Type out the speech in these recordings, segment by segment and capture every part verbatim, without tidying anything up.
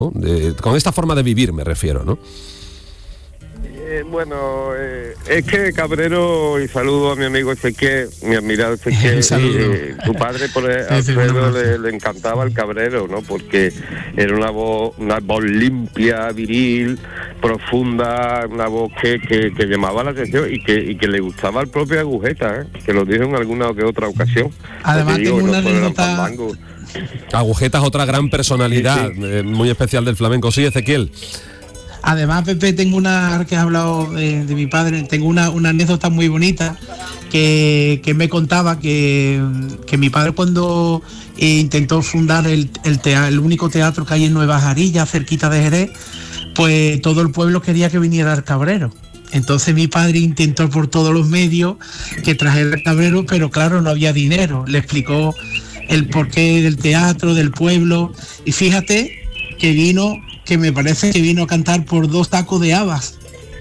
¿no? De, con esta forma de vivir me refiero, ¿no? Eh, bueno, eh, es que Cabrero, y saludo a mi amigo Ezequiel, mi admirado Ezequiel, eh, su padre por el, sí, Alfredo sí, le, le encantaba el Cabrero, ¿no? Porque era una voz, una voz limpia, viril, profunda, una voz que, que, que llamaba la atención y que, y que le gustaba al propio Agujeta, ¿eh? Que lo dijo en alguna que otra ocasión. Además digo, tengo una no anécdota... Agujeta es otra gran personalidad, sí, sí. Eh, muy especial del flamenco. Sí, Ezequiel. Además, Pepe, tengo una, que has hablado de, de mi padre, tengo una, una anécdota muy bonita que, que me contaba que, que mi padre cuando eh, intentó fundar el, el, tea, el único teatro que hay en Nueva Jarilla, cerquita de Jerez, pues todo el pueblo quería que viniera el Cabrero. Entonces mi padre intentó por todos los medios que trajera el Cabrero, pero claro, no había dinero. Le explicó el porqué del teatro, del pueblo, y fíjate que vino... que me parece que vino a cantar por dos tacos de habas.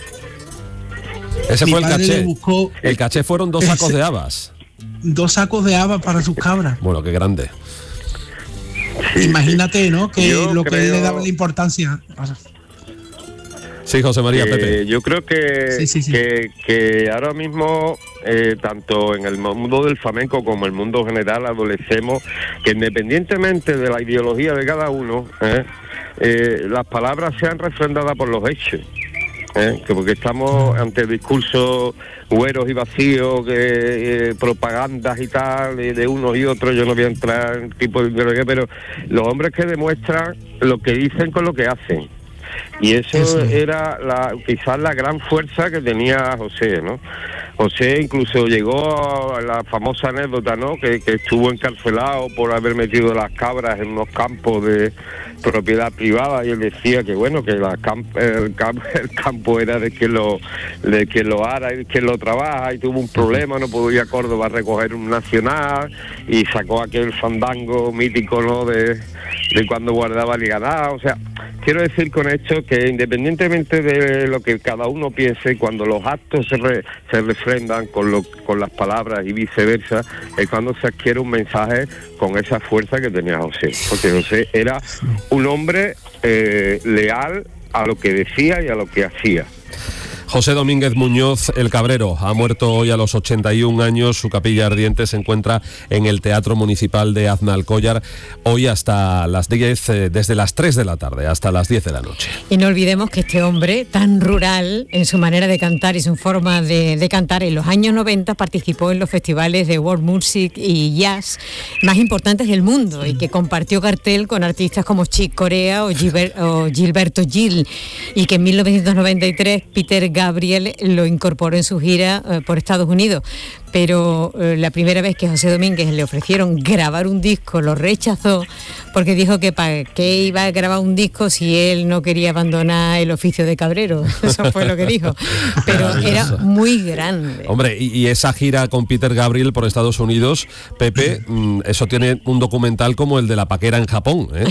Ese Mi fue el caché. Buscó, el caché fueron dos sacos ese, de habas. Dos sacos de habas para sus cabras. Bueno, qué grande. Sí, Imagínate, sí. ¿no? Que Yo lo creo... que él le daba la importancia. Sí, José María, eh, Pepe. Yo creo que, sí, sí, sí. que, que ahora mismo, eh, tanto en el mundo del flamenco como el mundo general, adolecemos que independientemente de la ideología de cada uno, eh, eh, las palabras sean refrendadas por los hechos. ¿Eh? Que porque estamos ante discursos güeros y vacíos, que, eh, propagandas y tal, y de unos y otros. Yo no voy a entrar en tipo de ideología, pero los hombres que demuestran lo que dicen con lo que hacen. Y eso, eso era la, quizás la gran fuerza que tenía José, ¿no? José incluso llegó a la famosa anécdota, ¿no? Que, que estuvo encarcelado por haber metido las cabras en unos campos de propiedad privada, y él decía que bueno, que la camp, el, camp, el campo era de quien lo de quien lo ara y de quien lo trabaja, y tuvo un problema, no podía ir a Córdoba a recoger un nacional, y sacó aquel fandango mítico, ¿no? De, de cuando guardaba el ganado. O sea, quiero decir con esto que independientemente de lo que cada uno piense, cuando los actos se, re, se refrendan con, lo, con las palabras y viceversa, es cuando se adquiere un mensaje con esa fuerza que tenía José. Porque José era un hombre eh, leal a lo que decía y a lo que hacía. José Domínguez Muñoz, el Cabrero, ha muerto hoy a los ochenta y un años. Su capilla ardiente se encuentra en el Teatro Municipal de Aznalcóllar, hoy hasta las diez, eh, desde las tres de la tarde hasta las diez de la noche. Y no olvidemos que este hombre, tan rural en su manera de cantar y su forma de, de cantar, en los años noventa participó en los festivales de World Music y Jazz más importantes del mundo, y que compartió cartel con artistas como Chick Corea o, Gilber, o Gilberto Gil, y que en mil novecientos noventa y tres Peter Gabriel lo incorporó en su gira eh, por Estados Unidos. Pero eh, la primera vez que José Domínguez le ofrecieron grabar un disco, lo rechazó, porque dijo que para qué iba a grabar un disco si él no quería abandonar el oficio de cabrero. Eso fue lo que dijo. Pero era muy grande. Hombre, y, y esa gira con Peter Gabriel por Estados Unidos, Pepe, mm, eso tiene un documental como el de La Paquera en Japón, ¿eh?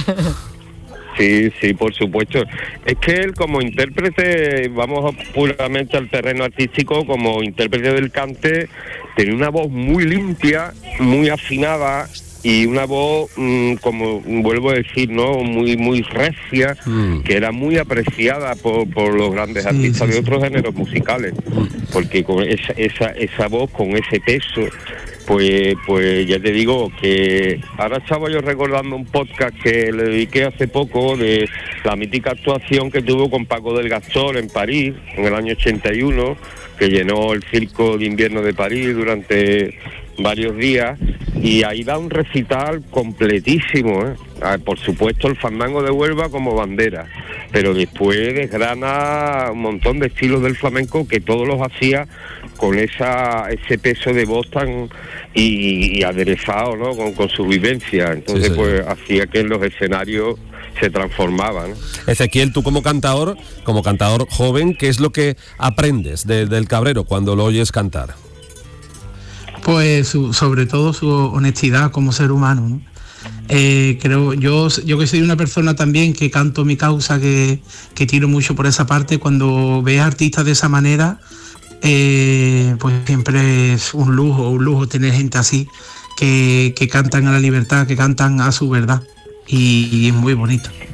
Sí, sí, por supuesto. Es que él como intérprete, vamos puramente al terreno artístico, como intérprete del cante, tenía una voz muy limpia, muy afinada, y una voz, mmm, como vuelvo a decir, ¿no? Muy muy recia, mm. que era muy apreciada por, por los grandes sí, artistas sí, de otros sí. géneros musicales, porque con esa, esa, esa voz, con ese peso, pues pues ya te digo que ahora estaba yo recordando un podcast que le dediqué hace poco de la mítica actuación que tuvo con Paco del Gastor en París en el año ochenta y uno, que llenó el Circo de Invierno de París durante varios días, y ahí da un recital completísimo, ¿eh? Ah, por supuesto el fandango de Huelva como bandera, pero después desgrana un montón de estilos del flamenco que todos los hacía con esa ese peso de voz tan y, y aderezado, ¿no? con, con su vivencia. Entonces, sí, pues hacía que en los escenarios se transformaban. Ezequiel, tú como cantador, como cantador joven, ¿qué es lo que aprendes de, del Cabrero cuando lo oyes cantar? Pues su, sobre todo su honestidad como ser humano, ¿no? Eh, creo yo yo que soy una persona también que canto mi causa, que, que tiro mucho por esa parte. Cuando ves artistas de esa manera, eh, pues siempre es un lujo, un lujo tener gente así que, que cantan a la libertad, que cantan a su verdad, y, y es muy bonito.